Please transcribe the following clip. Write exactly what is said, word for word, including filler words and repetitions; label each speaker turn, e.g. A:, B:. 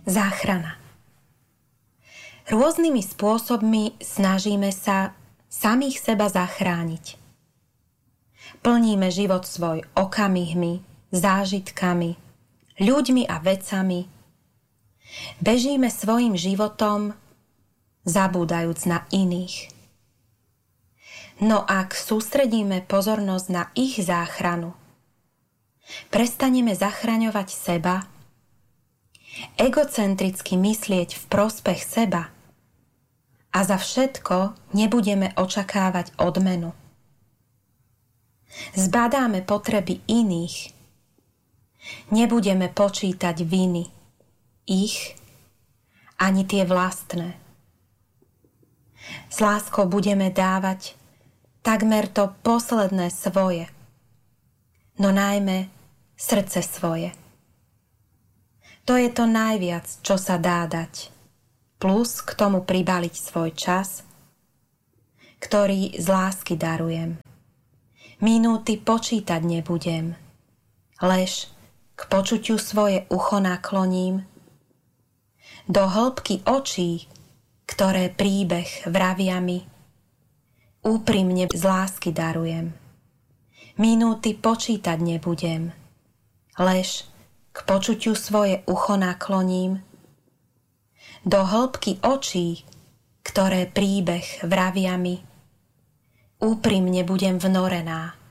A: Záchrana. Rôznymi spôsobmi snažíme sa samých seba zachrániť. Plníme život svoj okamihmi, zážitkami, ľuďmi a vecami. Bežíme svojim životom, zabúdajúc na iných. No ak sústredíme pozornosť na ich záchranu, prestaneme zachraňovať seba, egocentricky myslieť v prospech seba a za všetko nebudeme očakávať odmenu. Zbadáme potreby iných, nebudeme počítať viny, ich ani tie vlastné. S láskou budeme dávať takmer to posledné svoje, no najmä srdce svoje. To je to najviac, čo sa dá dať. Plus k tomu pribaliť svoj čas, ktorý z lásky darujem. Minúty počítať nebudem, lež k počutiu svoje ucho nakloním. Do hĺbky očí, ktoré príbeh vravia mi, úprimne z lásky darujem. Minúty počítať nebudem, lež k počutiu svoje ucho nakloním. Do hĺbky očí, ktoré príbeh vravia mi, úprimne budem vnorená.